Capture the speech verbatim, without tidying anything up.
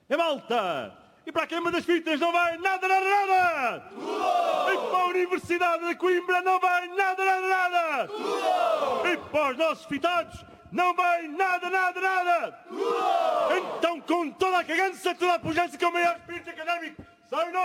É malta! E para a queima das fitas não vai nada, nada, nada! Tudo! E para a Universidade de Coimbra não vai nada, nada, nada! Tudo! E para os nossos fitados não vai nada, nada, nada! Tudo! Então, com toda a cagança, toda a pujança, com o maior espírito académico, sai o nosso